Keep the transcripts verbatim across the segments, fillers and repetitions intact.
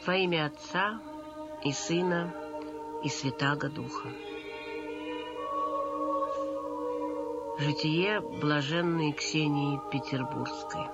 Во имя Отца и Сына и Святаго Духа. Житие блаженной Ксении Петербургской.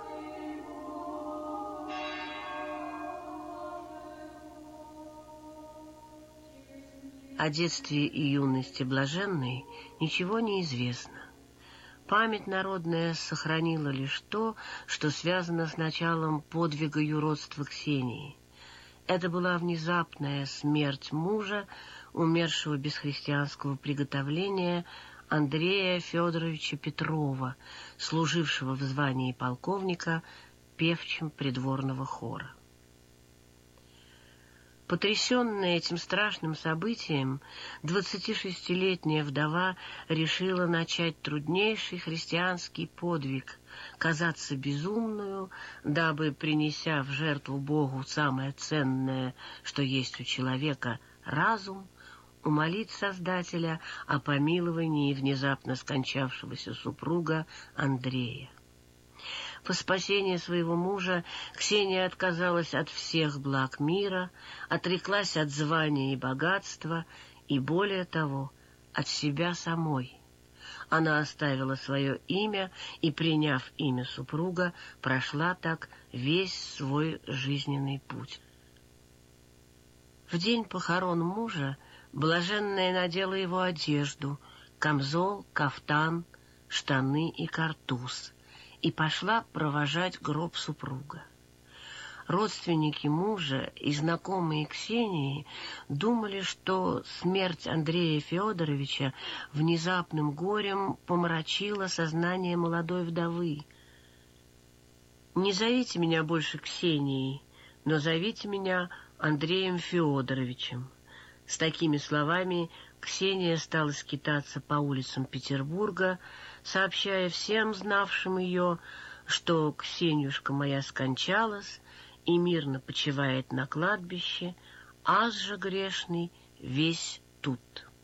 О детстве и юности блаженной ничего не известно. Память народная сохранила лишь то, что связано с началом подвига юродства Ксении. Это была внезапная смерть мужа, умершего без христианского приготовления, Андрея Федоровича Петрова, служившего в звании полковника певчим придворного хора. Потрясенная этим страшным событием, двадцатишестилетняя вдова решила начать труднейший христианский подвиг, казаться безумную, дабы, принеся в жертву Богу самое ценное, что есть у человека, разум, умолить Создателя о помиловании внезапно скончавшегося супруга Андрея. По спасению своего мужа Ксения отказалась от всех благ мира, отреклась от звания и богатства и, более того, от себя самой. Она оставила свое имя и, приняв имя супруга, прошла так весь свой жизненный путь. В день похорон мужа блаженная надела его одежду, камзол, кафтан, штаны и картуз, и пошла провожать гроб супруга. Родственники мужа и знакомые Ксении думали, что смерть Андрея Федоровича внезапным горем помрачила сознание молодой вдовы. «Не зовите меня больше Ксенией, но зовите меня Андреем Федоровичем». С такими словами Ксения стала скитаться по улицам Петербурга, сообщая всем знавшим ее, что Ксенюшка моя скончалась и мирно почивает на кладбище, аз же грешный весь тут.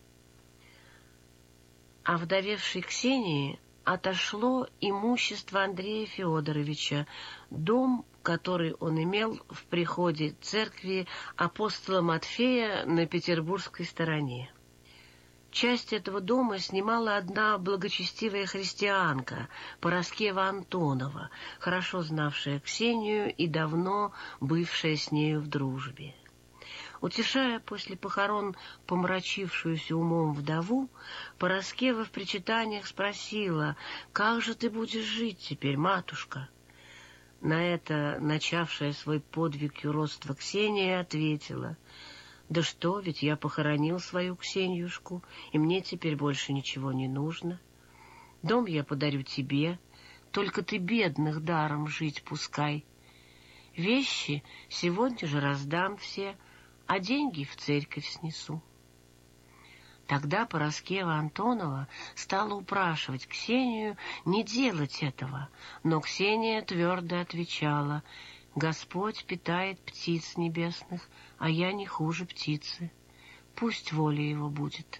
А вдовевшей Ксении отошло имущество Андрея Федоровича, дом, который он имел в приходе церкви апостола Матфея на петербургской стороне. Часть этого дома снимала одна благочестивая христианка, Параскева Антонова, хорошо знавшая Ксению и давно бывшая с нею в дружбе. Утешая после похорон помрачившуюся умом вдову, Параскева в причитаниях спросила: «Как же ты будешь жить теперь, матушка?» На это начавшая свой подвиг юродства Ксения ответила: «Да что, ведь я похоронил свою Ксенюшку, и мне теперь больше ничего не нужно. Дом я подарю тебе, только ты бедных даром жить пускай. Вещи сегодня же раздам все, а деньги в церковь снесу». Тогда Параскева Антонова стала упрашивать Ксению не делать этого, но Ксения твердо отвечала: «Господь питает птиц небесных, а я не хуже птицы. Пусть воля его будет».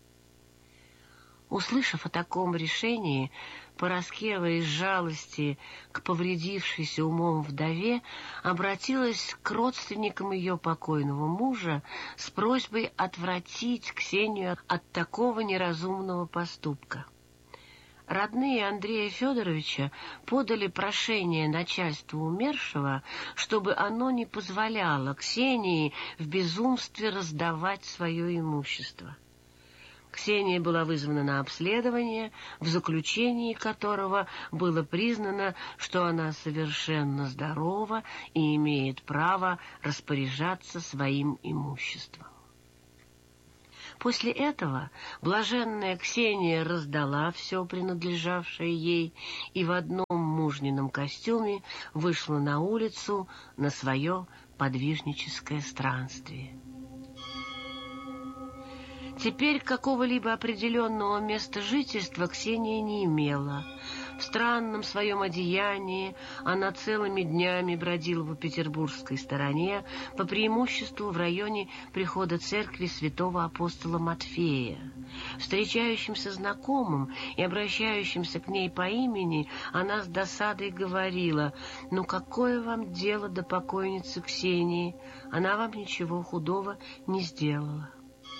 Услышав о таком решении, Параскева из жалости к повредившейся умом вдове обратилась к родственникам ее покойного мужа с просьбой отвратить Ксению от такого неразумного поступка. Родные Андрея Федоровича подали прошение начальству умершего, чтобы оно не позволяло Ксении в безумстве раздавать свое имущество. Ксения была вызвана на обследование, в заключении которого было признано, что она совершенно здорова и имеет право распоряжаться своим имуществом. После этого блаженная Ксения раздала все принадлежавшее ей и в одном мужнином костюме вышла на улицу на свое подвижническое странствие. Теперь какого-либо определенного места жительства Ксения не имела. В странном своем одеянии она целыми днями бродила по петербургской стороне, по преимуществу в районе прихода церкви святого апостола Матфея. Встречающимся знакомым и обращающимся к ней по имени она с досадой говорила: «Ну какое вам дело до покойницы Ксении? Она вам ничего худого не сделала».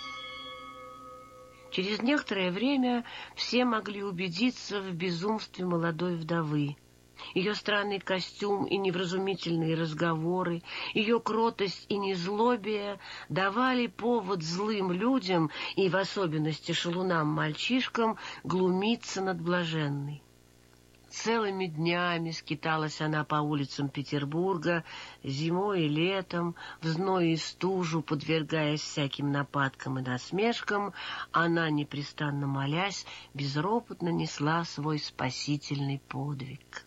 Через некоторое время все могли убедиться в безумстве молодой вдовы. Ее странный костюм и невразумительные разговоры, ее кротость и незлобие давали повод злым людям, и в особенности шалунам-мальчишкам, глумиться над блаженной. Целыми днями скиталась она по улицам Петербурга, зимой и летом, в зной и стужу, подвергаясь всяким нападкам и насмешкам. Она, непрестанно молясь, безропотно несла свой спасительный подвиг.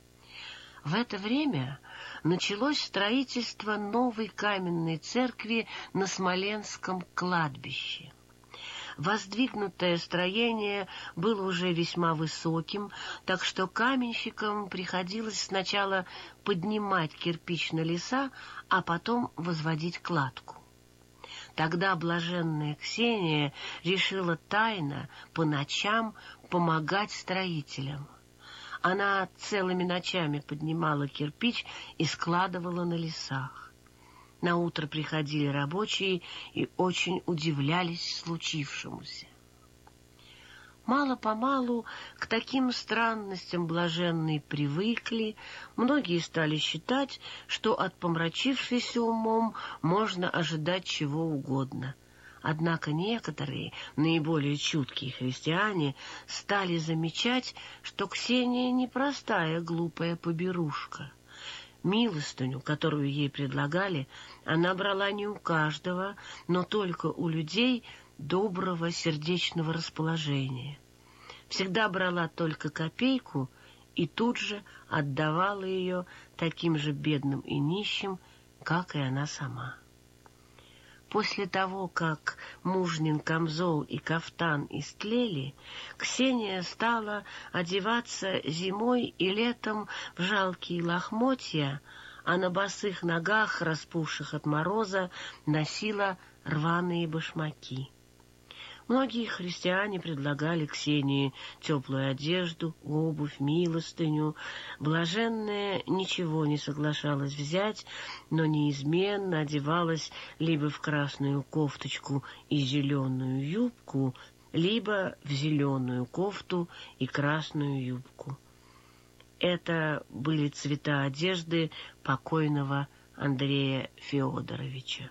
В это время началось строительство новой каменной церкви на Смоленском кладбище. Воздвигнутое строение было уже весьма высоким, так что каменщикам приходилось сначала поднимать кирпич на леса, а потом возводить кладку. Тогда блаженная Ксения решила тайно по ночам помогать строителям. Она целыми ночами поднимала кирпич и складывала на лесах. Наутро приходили рабочие и очень удивлялись случившемуся. Мало-помалу к таким странностям блаженные привыкли, многие стали считать, что от помрачившейся умом можно ожидать чего угодно. Однако некоторые, наиболее чуткие христиане, стали замечать, что Ксения не простая глупая поберушка. Милостыню, которую ей предлагали, она брала не у каждого, но только у людей доброго сердечного расположения. Всегда брала только копейку и тут же отдавала ее таким же бедным и нищим, как и она сама. После того, как мужнин камзол и кафтан истлели, Ксения стала одеваться зимой и летом в жалкие лохмотья, а на босых ногах, распухших от мороза, носила рваные башмаки. Многие христиане предлагали Ксении теплую одежду, обувь, милостыню. Блаженная ничего не соглашалась взять, но неизменно одевалась либо в красную кофточку и зеленую юбку, либо в зеленую кофту и красную юбку. Это были цвета одежды покойного Андрея Феодоровича.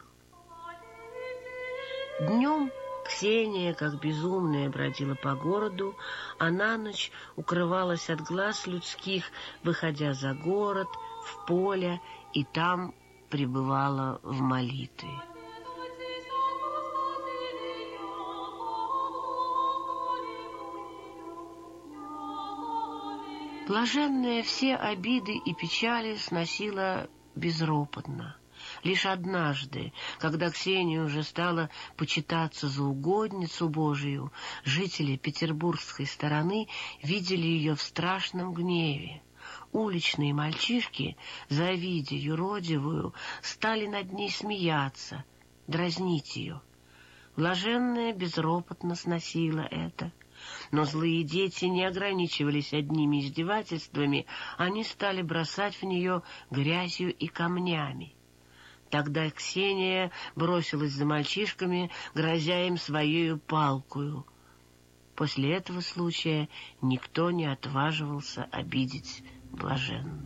Днем Ксения, как безумная, бродила по городу, а на ночь укрывалась от глаз людских, выходя за город, в поле, и там пребывала в молитве. Блаженная все обиды и печали сносила безропотно. Лишь однажды, когда Ксения уже стала почитаться за угодницу Божию, жители петербургской стороны видели ее в страшном гневе. Уличные мальчишки, завидя юродивую, стали над ней смеяться, дразнить ее. Блаженная безропотно сносила это. Но злые дети не ограничивались одними издевательствами, они стали бросать в нее грязью и камнями. Тогда Ксения бросилась за мальчишками, грозя им своею палкою. После этого случая никто не отваживался обидеть блаженную.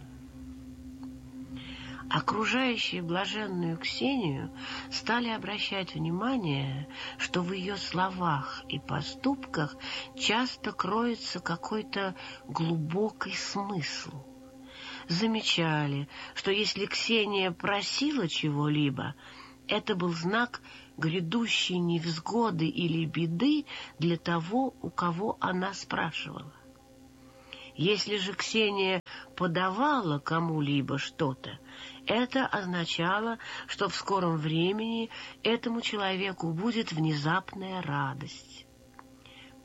Окружающие блаженную Ксению стали обращать внимание, что в ее словах и поступках часто кроется какой-то глубокий смысл. Замечали, что если Ксения просила чего-либо, это был знак грядущей невзгоды или беды для того, у кого она спрашивала. Если же Ксения подавала кому-либо что-то, это означало, что в скором времени этому человеку будет внезапная радость.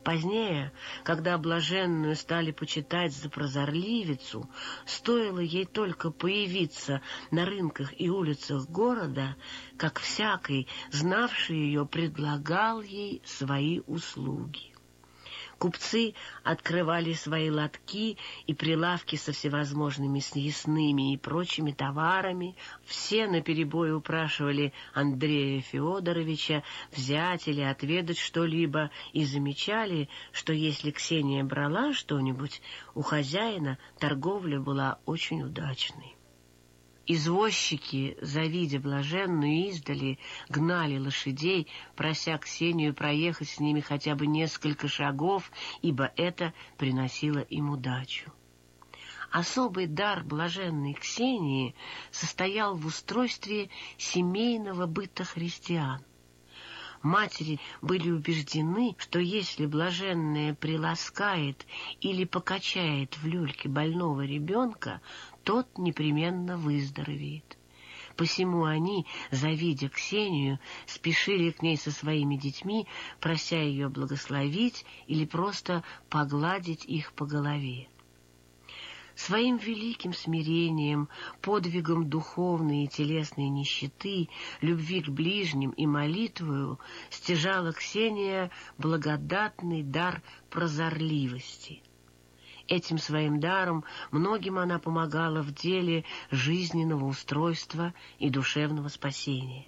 Позднее, когда блаженную стали почитать за прозорливицу, стоило ей только появиться на рынках и улицах города, как всякий, знавший ее, предлагал ей свои услуги. Купцы открывали свои лотки и прилавки со всевозможными съестными и прочими товарами. Все наперебой упрашивали Андрея Феодоровича взять или отведать что-либо и замечали, что если Ксения брала что-нибудь, у хозяина торговля была очень удачной. Извозчики, завидя блаженную издали, гнали лошадей, прося Ксению проехать с ними хотя бы несколько шагов, ибо это приносило им удачу. Особый дар блаженной Ксении состоял в устройстве семейного быта христиан. Матери были убеждены, что если блаженная приласкает или покачает в люльке больного ребенка, тот непременно выздоровеет. Посему они, завидя Ксению, спешили к ней со своими детьми, прося ее благословить или просто погладить их по голове. Своим великим смирением, подвигом духовной и телесной нищеты, любви к ближним и молитвою стяжала Ксения благодатный дар прозорливости. Этим своим даром многим она помогала в деле жизненного устройства и душевного спасения.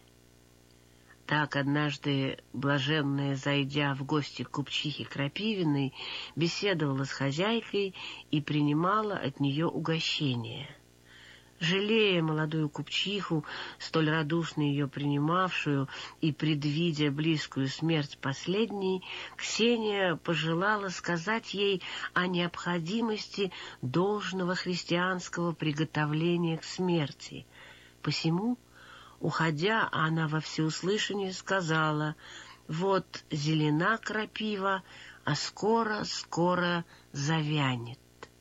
Так однажды блаженная, зайдя в гости к купчихе Крапивиной, беседовала с хозяйкой и принимала от нее угощение. Жалея молодую купчиху, столь радушно ее принимавшую и предвидя близкую смерть последней, Ксения пожелала сказать ей о необходимости должного христианского приготовления к смерти. Посему, уходя, она во всеуслышание сказала: «Вот зелена крапива, а скоро-скоро завянет».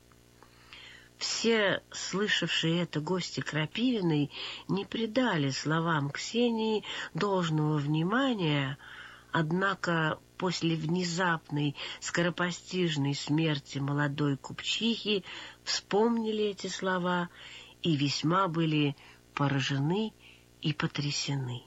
Все, слышавшие это гости Крапивиной, не придали словам Ксении должного внимания, однако после внезапной скоропостижной смерти молодой купчихи вспомнили эти слова и весьма были поражены и потрясены.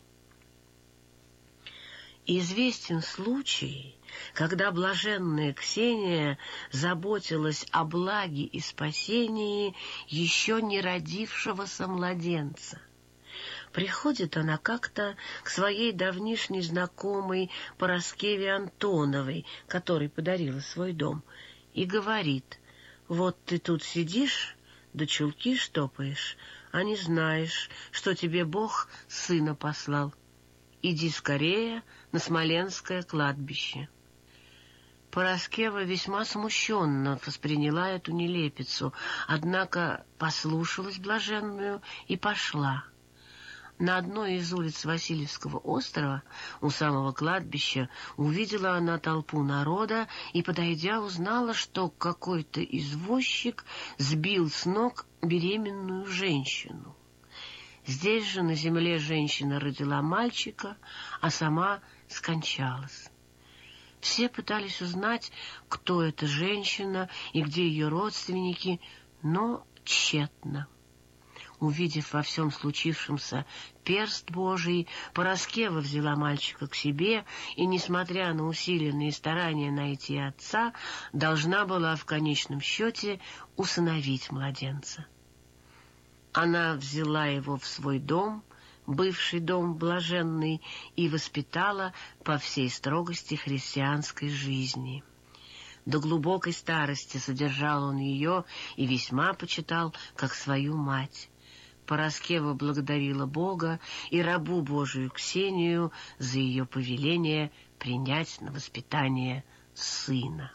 Известен случай, когда блаженная Ксения заботилась о благе и спасении еще не родившегося младенца. Приходит она как-то к своей давнишней знакомой Параскеве Антоновой, которой подарила свой дом, и говорит: «Вот ты тут сидишь, да чулки штопаешь, а не знаешь, что тебе Бог сына послал. Иди скорее на Смоленское кладбище». Параскева весьма смущенно восприняла эту нелепицу, однако послушалась блаженную и пошла. На одной из улиц Васильевского острова, у самого кладбища, увидела она толпу народа и, подойдя, узнала, что какой-то извозчик сбил с ног беременную женщину. Здесь же на земле женщина родила мальчика, а сама скончалась. Все пытались узнать, кто эта женщина и где ее родственники, но тщетно. Увидев во всем случившемся перст Божий, Параскева взяла мальчика к себе и, несмотря на усиленные старания найти отца, должна была в конечном счете усыновить младенца. Она взяла его в свой дом, бывший дом блаженный, и воспитала по всей строгости христианской жизни. До глубокой старости содержал он ее и весьма почитал, как свою мать. Параскева благодарила Бога и рабу Божию Ксению за ее повеление принять на воспитание сына.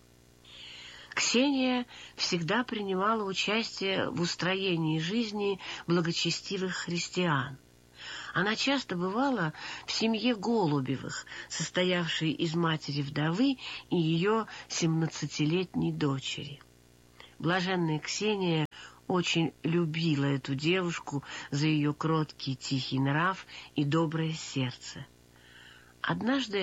Ксения всегда принимала участие в устроении жизни благочестивых христиан. Она часто бывала в семье Голубевых, состоявшей из матери-вдовы и ее семнадцатилетней дочери. Блаженная Ксения очень любила эту девушку за ее кроткий тихий нрав и доброе сердце. Однажды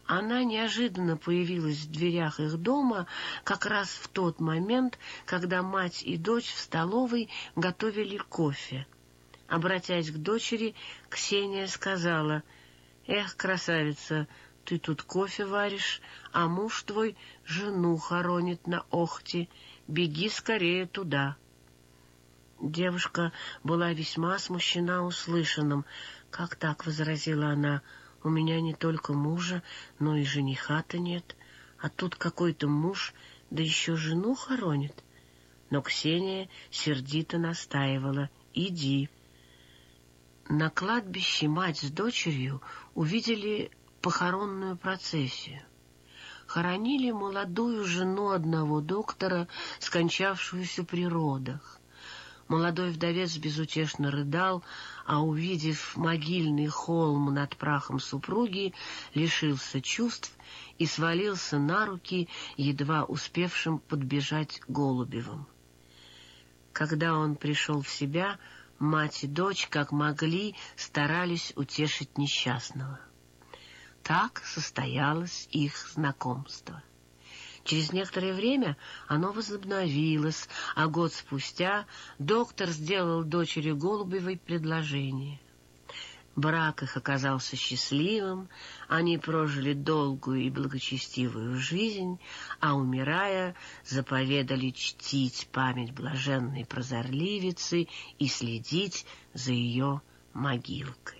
Она неожиданно появилась в дверях их дома как раз в тот момент, когда мать и дочь в столовой готовили кофе. Обратясь к дочери, Ксения сказала: «Эх, красавица, ты тут кофе варишь, а муж твой жену хоронит на Охте. Беги скорее туда». Девушка была весьма смущена услышанным. «Как так?» — возразила она. «У меня не только мужа, но и жениха-то нет. А тут какой-то муж, да еще жену хоронит». Но Ксения сердито настаивала: «Иди». На кладбище мать с дочерью увидели похоронную процессию. Хоронили молодую жену одного доктора, скончавшуюся при родах. Молодой вдовец безутешно рыдал, а, увидев могильный холм над прахом супруги, лишился чувств и свалился на руки едва успевшим подбежать Голубевым. Когда он пришел в себя, мать и дочь, как могли, старались утешить несчастного. Так состоялось их знакомство. Через некоторое время оно возобновилось, а год спустя доктор сделал дочери Голубевой предложение. Брак их оказался счастливым, они прожили долгую и благочестивую жизнь, а, умирая, заповедали чтить память блаженной прозорливицы и следить за ее могилкой.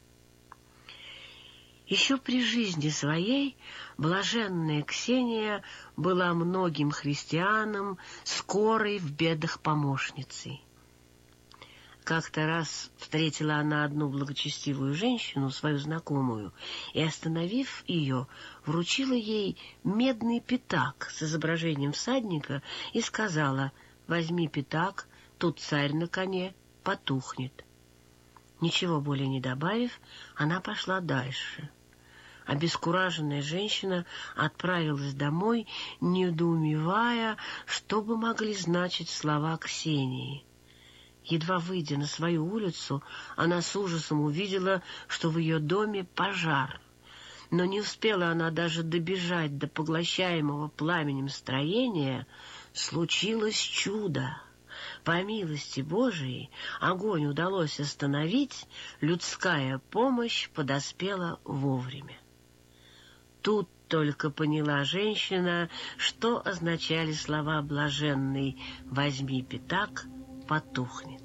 Еще при жизни своей блаженная Ксения была многим христианам скорой в бедах помощницей. Как-то раз встретила она одну благочестивую женщину, свою знакомую, и, остановив ее, вручила ей медный пятак с изображением всадника и сказала: «Возьми пятак, тут царь на коне, потухнет». Ничего более не добавив, она пошла дальше. Обескураженная женщина отправилась домой, недоумевая, что бы могли значить слова Ксении. Едва выйдя на свою улицу, она с ужасом увидела, что в ее доме пожар. Но не успела она даже добежать до поглощаемого пламенем строения, случилось чудо. По милости Божией огонь удалось остановить, людская помощь подоспела вовремя. Тут только поняла женщина, что означали слова блаженной: «Возьми пятак, потухнет».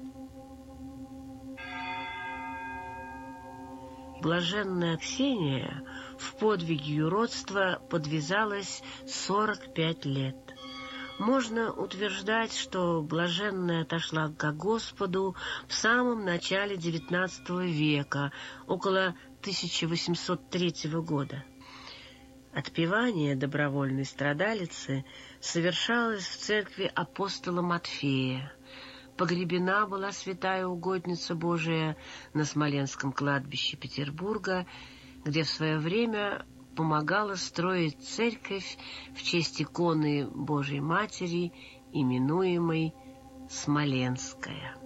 Блаженная Ксения в подвиге юродства подвязалась сорок пять лет. Можно утверждать, что блаженная отошла ко Господу в самом начале девятнадцатого века, около тысяча восемьсот третьего года. Отпевание добровольной страдалицы совершалось в церкви апостола Матфея. Погребена была святая угодница Божия на Смоленском кладбище Петербурга, где в свое время помогала строить церковь в честь иконы Божией Матери, именуемой Смоленская.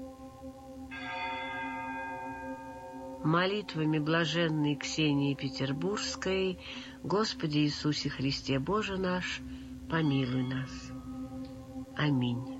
Молитвами блаженной Ксении Петербургской: Господи Иисусе Христе Боже наш, помилуй нас. Аминь.